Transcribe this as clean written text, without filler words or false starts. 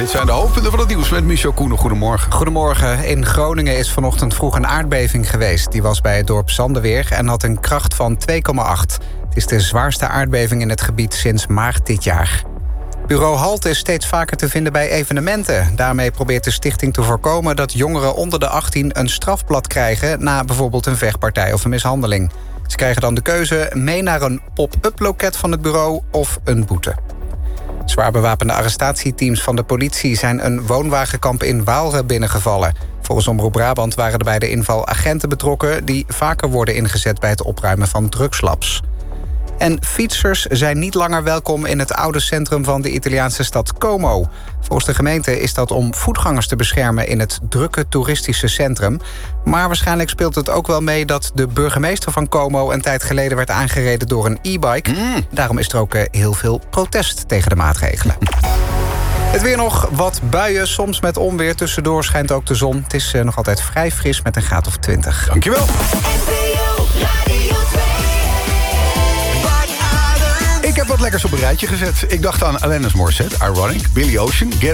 Dit zijn de hoofdpunten van het nieuws met Michel Koenen. Goedemorgen. Goedemorgen. In Groningen is vanochtend vroeg een aardbeving geweest. Die was bij het dorp Zandeweer en had een kracht van 2,8. Het is de zwaarste aardbeving in het gebied sinds maart dit jaar. Bureau Halt is steeds vaker te vinden bij evenementen. Daarmee probeert de stichting te voorkomen dat jongeren onder de 18 een strafblad krijgen na bijvoorbeeld een vechtpartij of een mishandeling. Ze krijgen dan de keuze mee naar een pop-up loket van het bureau of een boete. Zwaar bewapende arrestatieteams van de politie zijn een woonwagenkamp in Waalre binnengevallen. Volgens Omroep Brabant waren er bij de inval agenten betrokken die vaker worden ingezet bij het opruimen van drugslabs. En fietsers zijn niet langer welkom in het oude centrum van de Italiaanse stad Como. Volgens de gemeente is dat om voetgangers te beschermen in het drukke toeristische centrum. Maar waarschijnlijk speelt het ook wel mee dat de burgemeester van Como een tijd geleden werd aangereden door een e-bike. Daarom is er ook heel veel protest tegen de maatregelen. Het weer nog, wat buien, soms met onweer. Tussendoor schijnt ook de zon. Het is nog altijd vrij fris met een graad of 20. Dankjewel. Ik heb wat lekkers op een rijtje gezet. Ik dacht aan Alanis Morissette, Ironic, Billy Ocean, Get